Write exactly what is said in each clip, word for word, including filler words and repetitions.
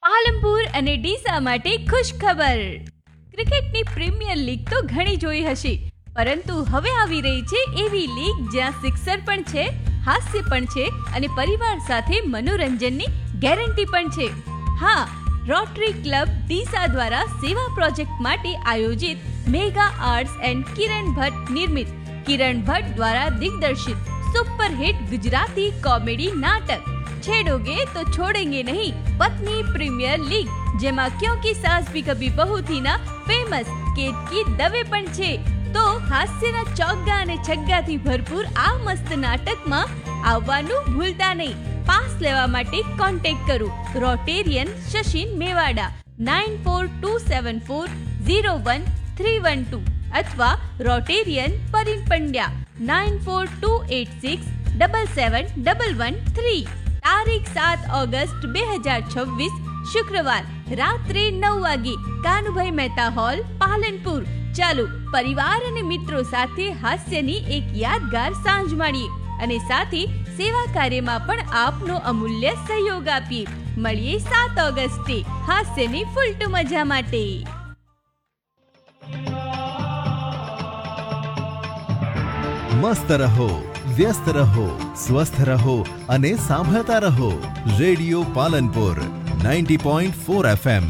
પાલનપુર અને ડીસા માટે ખુશ ખબર. ક્રિકેટની પ્રીમિયર લીગ તો ઘણી જોઈ હશે, પરંતુ હવે આવી રહી છે એવી લીગ જ્યાં સિક્સર પણ છે, હાસ્ય પણ છે અને પરિવાર સાથે મનોરંજનની ગેરંટી પણ છે. હા, રોટરી ક્લબ ડીસા દ્વારા સેવા પ્રોજેક્ટ માટે આયોજિત મેગા આર્ટ્સ એન્ડ કિરણ ભટ્ટ નિર્મિત, કિરણ ભટ્ટ દ્વારા દિગ્દર્શિત સુપરહિટ ગુજરાતી કોમેડી નાટક છેડોગે તો છોડેંગે નહીં પત્ની પ્રીમિયર લીગ, જેમાં ક્યોંકि સાસ ભી કભી બહુ થી ના ફેમસ કેતકી દવે પણ છે. તો હાસ્યના ચોગ્ગા અને છગ્ગાથી ભરપૂર આ મસ્ત નાટકમાં આવવાનું ભૂલતા નહીં. પાસ લેવા માટે કોન્ટેક્ટ કરો Rotarian Shashin Mewada nine four two seven four zero one three one two અથવા Rotarian પરિન Pandya nine four two eight six double seven double one three. તારીખ સાત ઓગસ્ટ બે હજાર છવ્વીસ શુક્રવાર રાત્રે નવ વાગે કાનુભાઈ મહેતા હોલ, પાલનપુર. ચાલો પરિવાર અને મિત્રો સાથે હાસ્યની એક યાદગાર સાંજ માણીએ અને સાથે સેવા કાર્યમાં પણ આપનો અમૂલ્ય સહયોગ આપીએ. મળીએ સાત ઓગસ્ટે હાસ્યની ફૂલટુ મજા માટે. મસ્ત રહો, વ્યસ્ત રહો, સ્વસ્થ રહો અને સાંભળતા રહો radio Palanpur ninety point four FM.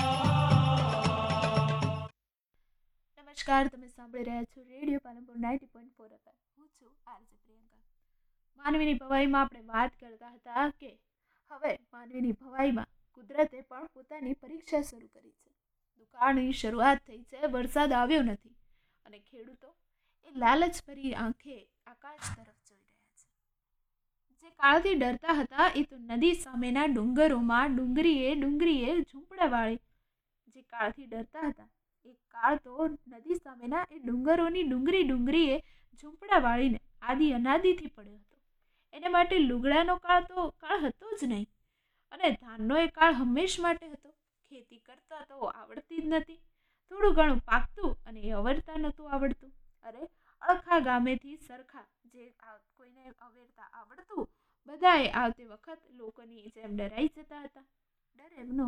નમસ્કાર, તમે સાંભળી રહ્યા છો radio Palanpur ninety point four FM. હું છું આરજે પ્રિયંકા. માનવીની ભવાઈમાં આપણે વાત કરતા હતા કે હવે માનવીની ભવાઈમાં કુદરતે પણ પોતાની પરીક્ષા શરૂ કરી છે. દુકાળની શરૂઆત થઈ છે, વરસાદ આવ્યો નથી અને ખેડૂતો એ લાલચ ભરી આંખે આકાશ તરફ જોઈ રહ્યા છે. જે કાળથી ડરતા હતા એ તો નદી સામેના ડુંગરોમાં ડુંગરીએ ડુંગરીએ ઝૂંપડાવાળી જે કાળથી ડરતા હતા એ કાળ તો નદી સામેના એ ડુંગરોની ડુંગરી ડુંગરીએ ઝૂંપડાવાળીને આદિ અનાદિથી પડ્યો હતો. એને માટે લુગડાનો કાળ તો કાળ હતો જ નહીં અને ધાનનો એ કાળ હંમેશ માટે હતો. ખેતી કરતા તો આવડતી જ નથી, થોડું ઘણું પાકતું અને એ અવરતા નહોતું આવડતું. અરે અળખા ગામેથી સરખા જે કોઈને અવેરતા આવડતું બધાએ આવતી વખત લોકોની જેમ ડરાઈ જતા હતા. ડર એમનો